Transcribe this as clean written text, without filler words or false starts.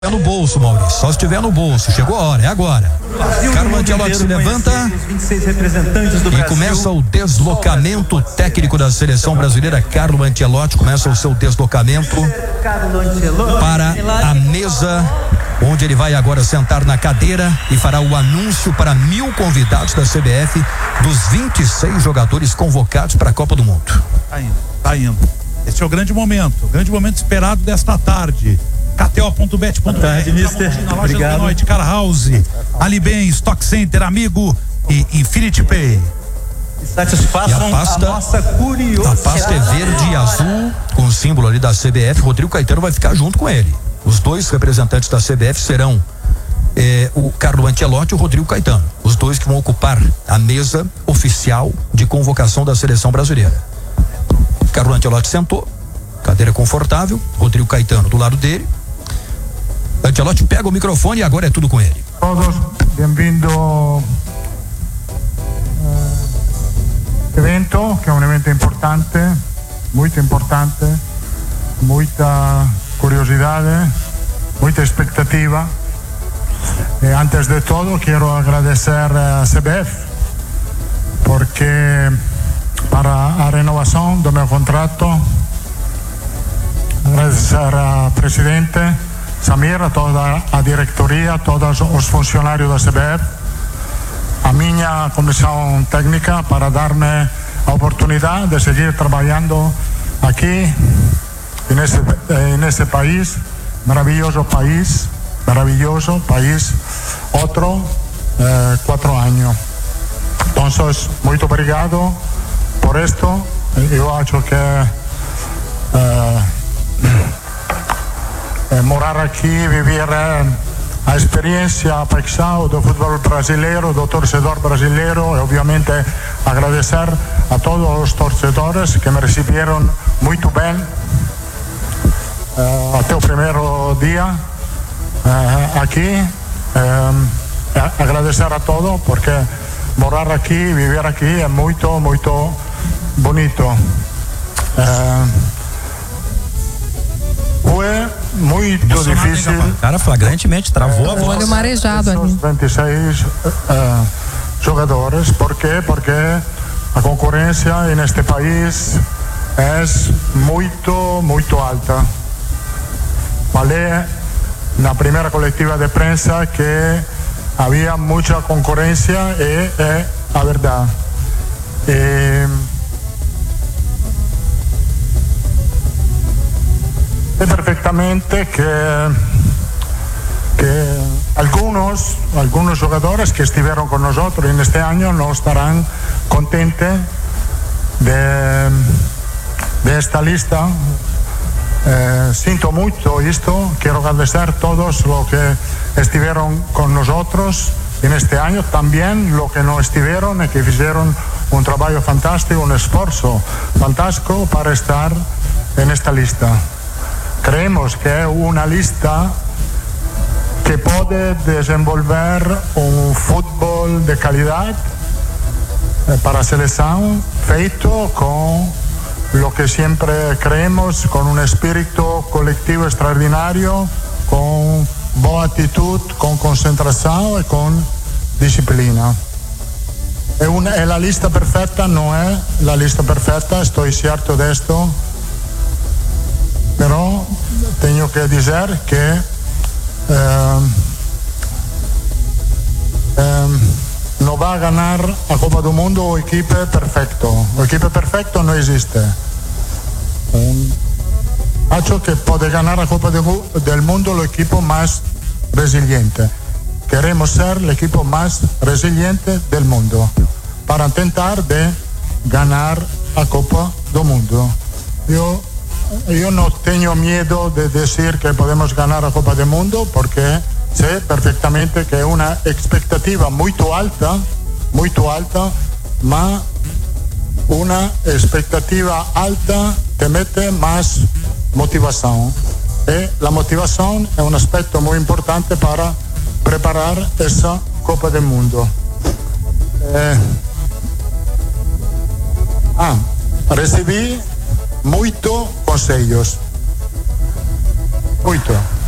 No bolso, Maurício, só se tiver no bolso. Chegou a hora, é agora. Carlo Ancelotti se levanta e começa o deslocamento técnico da seleção brasileira. Carlo Ancelotti começa o seu deslocamento para a mesa, onde ele vai agora sentar na cadeira e fará o anúncio para 1000 convidados da CBF dos 26 jogadores convocados para a Copa do Mundo. Tá indo. Esse é o grande momento esperado desta tarde. KTO.bet.br, Obrigado. Noite, Car House, Alibem, Stock Center, Amigo e Infinity Pay. Satisfaçam a nossa curiosidade. A pasta é verde e azul, com o símbolo ali da CBF. Rodrigo Caetano vai ficar junto com ele. Os dois representantes da CBF serão o Carlo Ancelotti e o Rodrigo Caetano. Os dois que vão ocupar a mesa oficial de convocação da seleção brasileira. Carlo Ancelotti sentou, cadeira confortável, Rodrigo Caetano do lado dele. Ancelotti pega o microfone e agora é tudo com ele. Todos, bem-vindo evento, que é um evento importante, muita curiosidade, muita expectativa. Antes de todo, quero agradecer a CBF, porque para a renovação do meu contrato, agradecer ao presidente Samir, a toda a diretoria, a todos os funcionários da CBF, a minha comissão técnica, para dar-me a oportunidade de seguir trabalhando aqui nesse país, maravilhoso país, outro 4 anos. Então, muito obrigado por isto. Eu acho que morar aqui, viver a experiência, a paixão do futebol brasileiro, do torcedor brasileiro, e obviamente agradecer a todos os torcedores que me receberam muito bem até o primeiro dia aqui. Agradecer a todos, porque morar aqui, viver aqui é muito bonito. Foi muito difícil. O cara flagrantemente travou a voz. Olho marejado ali. 26 jogadores. Por quê? Porque a concorrência neste país é muito alta. Falei na primeira coletiva de prensa que havia muita concorrência e é a verdade. Sé perfectamente que algunos jugadores que estuvieron con nosotros en este año no estarán contentes de esta lista. Siento mucho esto. Quiero agradecer a todos los que estuvieron con nosotros en este año, también los que no estuvieron y que hicieron un trabajo fantástico, un esfuerzo fantástico para estar en esta lista. Creemos que es una lista que puede desenvolver un fútbol de calidad para la selección, feito con lo que siempre creemos, con un espíritu colectivo extraordinario, con buena actitud, con concentración y con disciplina. La lista perfecta no es la lista perfecta, estoy cierto de esto. Pero tengo que decir que no va a ganar la Copa del Mundo o equipo perfecto. El equipo perfecto no existe. Hecho que puede ganar la Copa del Mundo el equipo más resiliente. Queremos ser el equipo más resiliente del mundo para intentar de ganar la Copa del Mundo. Yo no tengo miedo de decir que podemos ganar la Copa del Mundo, porque sé perfectamente que es una expectativa muy alta, ma una expectativa alta te mete más motivación. Y la motivación es un aspecto muy importante para preparar esa Copa del Mundo. Recibí muchos consejos. Muito.